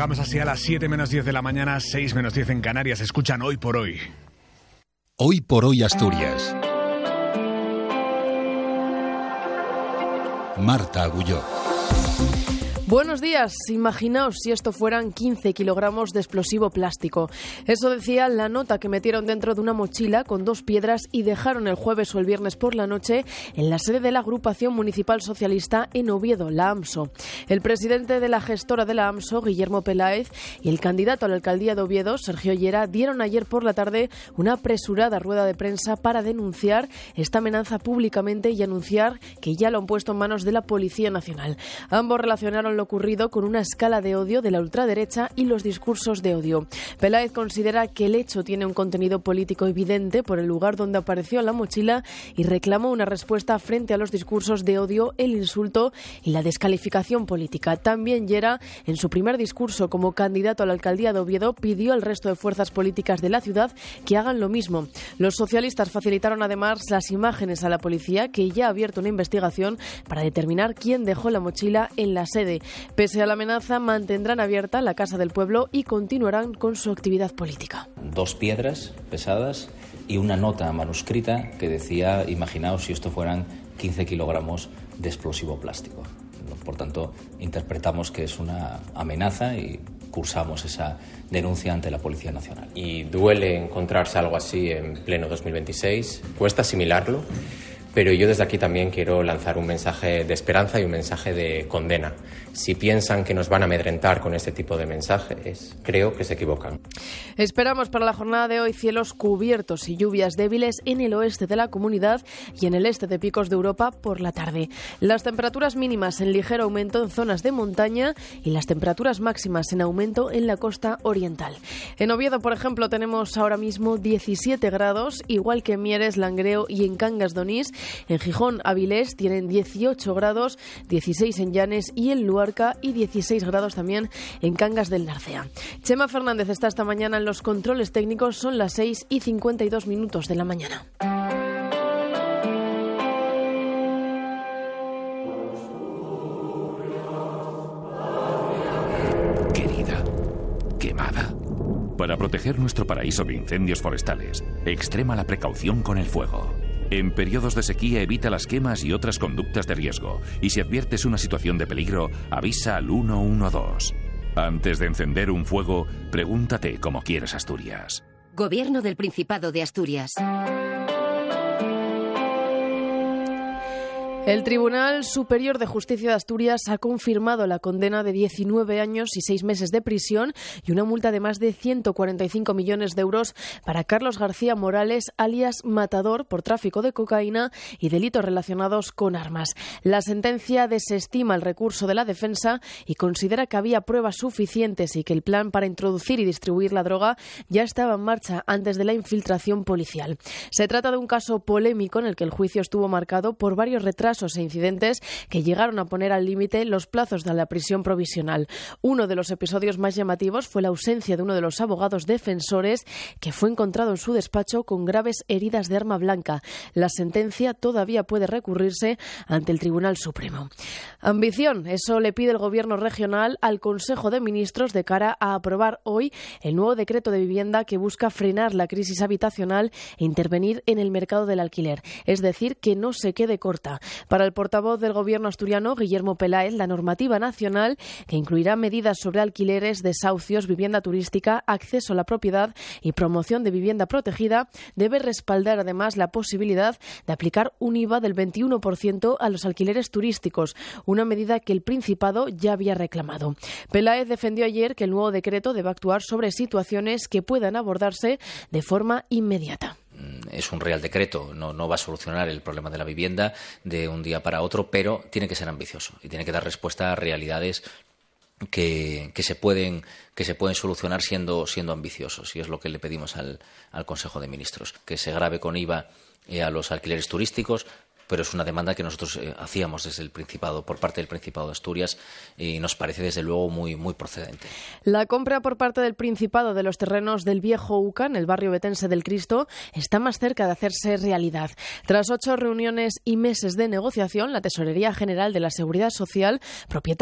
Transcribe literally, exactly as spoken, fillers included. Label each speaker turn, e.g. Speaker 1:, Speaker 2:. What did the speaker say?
Speaker 1: Llegamos así a las siete menos diez de la mañana, seis menos diez en Canarias. Escuchan Hoy por Hoy.
Speaker 2: Hoy por Hoy Asturias. Marta Agulló.
Speaker 3: Buenos días. Imaginaos si esto fueran quince kilogramos de explosivo plástico. Eso decía la nota que metieron dentro de una mochila con dos piedras y dejaron el jueves o el viernes por la noche en la sede de la Agrupación Municipal Socialista en Oviedo, la AMSO. El presidente de la gestora de la AMSO, Guillermo Peláez, y el candidato a la alcaldía de Oviedo, Sergio Llera, dieron ayer por la tarde una apresurada rueda de prensa para denunciar esta amenaza públicamente y anunciar que ya lo han puesto en manos de la Policía Nacional. Ambos relacionaron lo ocurrido con una escala de odio de la ultraderecha y los discursos de odio. Peláez considera que el hecho tiene un contenido político evidente por el lugar donde apareció la mochila y reclamó una respuesta frente a los discursos de odio, el insulto y la descalificación política. También Llera, en su primer discurso como candidato a la alcaldía de Oviedo, pidió al resto de fuerzas políticas de la ciudad que hagan lo mismo. Los socialistas facilitaron además las imágenes a la policía, que ya ha abierto una investigación para determinar quién dejó la mochila en la sede. Pese a la amenaza, mantendrán abierta la Casa del Pueblo y continuarán con su actividad política.
Speaker 4: Dos piedras pesadas y una nota manuscrita que decía: imaginaos si esto fueran quince kilogramos de explosivo plástico. Por tanto, interpretamos que es una amenaza y cursamos esa denuncia ante la Policía Nacional.
Speaker 5: Y duele encontrarse algo así en pleno dos mil veintiséis, cuesta asimilarlo. Pero yo desde aquí también quiero lanzar un mensaje de esperanza y un mensaje de condena. Si piensan que nos van a amedrentar con este tipo de mensajes, creo que se equivocan.
Speaker 3: Esperamos para la jornada de hoy cielos cubiertos y lluvias débiles en el oeste de la comunidad y en el este de Picos de Europa por la tarde. Las temperaturas mínimas en ligero aumento en zonas de montaña y las temperaturas máximas en aumento en la costa oriental. En Oviedo, por ejemplo, tenemos ahora mismo diecisiete grados, igual que en Mieres, Langreo y en Cangas de Onís. En Gijón, Avilés tienen dieciocho grados, dieciséis en Llanes y en Luarca y dieciséis grados también en Cangas del Narcea. Chema Fernández está esta mañana en los controles técnicos, son las seis y cincuenta y dos minutos de la mañana.
Speaker 6: Querida, quemada. Para proteger nuestro paraíso de incendios forestales, extrema la precaución con el fuego. En periodos de sequía evita las quemas y otras conductas de riesgo, y si adviertes una situación de peligro, avisa al uno uno dos. Antes de encender un fuego, pregúntate cómo quieres Asturias.
Speaker 7: Gobierno del Principado de Asturias.
Speaker 3: El Tribunal Superior de Justicia de Asturias ha confirmado la condena de diecinueve años y seis meses de prisión y una multa de más de ciento cuarenta y cinco millones de euros para Carlos García Morales, alias Matador, por tráfico de cocaína y delitos relacionados con armas. La sentencia desestima el recurso de la defensa y considera que había pruebas suficientes y que el plan para introducir y distribuir la droga ya estaba en marcha antes de la infiltración policial. Se trata de un caso polémico en el que el juicio estuvo marcado por varios retrasos e incidentes que llegaron a poner al límite los plazos de la prisión provisional. Uno de los episodios más llamativos fue la ausencia de uno de los abogados defensores, que fue encontrado en su despacho con graves heridas de arma blanca. La sentencia todavía puede recurrirse ante el Tribunal Supremo. Ambición, eso le pide el Gobierno regional al Consejo de Ministros de cara a aprobar hoy el nuevo decreto de vivienda que busca frenar la crisis habitacional e intervenir en el mercado del alquiler, es decir, que no se quede corta. Para el portavoz del Gobierno asturiano, Guillermo Peláez, la normativa nacional, que incluirá medidas sobre alquileres, desahucios, vivienda turística, acceso a la propiedad y promoción de vivienda protegida, debe respaldar además la posibilidad de aplicar un I V A del veintiuno por ciento a los alquileres turísticos, una medida que el Principado ya había reclamado. Peláez defendió ayer que el nuevo decreto debe actuar sobre situaciones que puedan abordarse de forma inmediata.
Speaker 4: Es un real decreto, no, no va a solucionar el problema de la vivienda de un día para otro, pero tiene que ser ambicioso y tiene que dar respuesta a realidades que, que, se, pueden, que se pueden solucionar siendo, siendo ambiciosos, y es lo que le pedimos al, al Consejo de Ministros, que se grave con I V A eh, a los alquileres turísticos, pero es una demanda que nosotros eh, hacíamos desde el Principado, por parte del Principado de Asturias, y nos parece desde luego muy, muy procedente.
Speaker 3: La compra por parte del Principado de los terrenos del Viejo Uca, en el barrio betense del Cristo, está más cerca de hacerse realidad. Tras ocho reuniones y meses de negociación, la Tesorería General de la Seguridad Social, propietaria